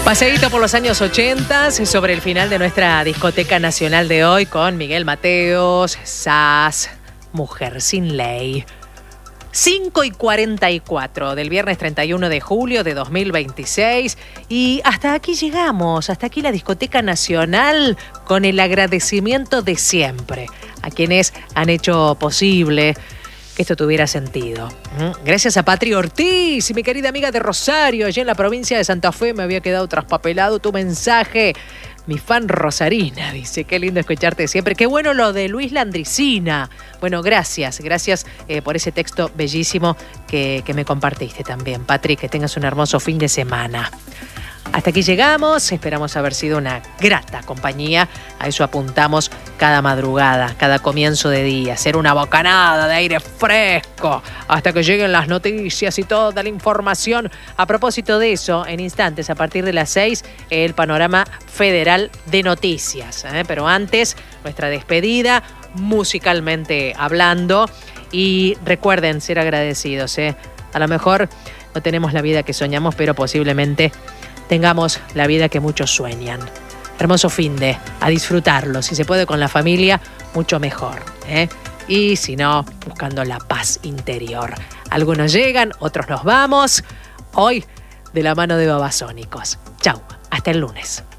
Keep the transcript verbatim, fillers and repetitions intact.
Paseíto por los años ochenta sobre el final de nuestra discoteca nacional de hoy con Miguel Mateos, Sass, Mujer sin Ley. cinco y cuarenta y cuatro del viernes treinta y uno de julio de dos mil veintiséis. Y hasta aquí llegamos, hasta aquí la discoteca nacional, con el agradecimiento de siempre a quienes han hecho posible que esto tuviera sentido. Gracias a Patri Ortiz y mi querida amiga de Rosario, allí en la provincia de Santa Fe. Me había quedado traspapelado tu mensaje. Mi fan rosarina dice, qué lindo escucharte siempre. Qué bueno lo de Luis Landricina. Bueno, gracias, gracias eh, por ese texto bellísimo que, que me compartiste también, Patri. Que tengas un hermoso fin de semana. Hasta aquí llegamos, esperamos haber sido una grata compañía, a eso apuntamos cada madrugada, cada comienzo de día, ser una bocanada de aire fresco, hasta que lleguen las noticias y toda la información. A propósito de eso, en instantes, a partir de las seis, el panorama federal de noticias, ¿eh? Pero antes, nuestra despedida, musicalmente hablando, y recuerden ser agradecidos, ¿eh? A lo mejor no tenemos la vida que soñamos, pero posiblemente tengamos la vida que muchos sueñan. Hermoso finde, a disfrutarlo. Si se puede con la familia, mucho mejor, ¿eh? Y si no, buscando la paz interior. Algunos llegan, otros nos vamos. Hoy, de la mano de Babasónicos. Chau, hasta el lunes.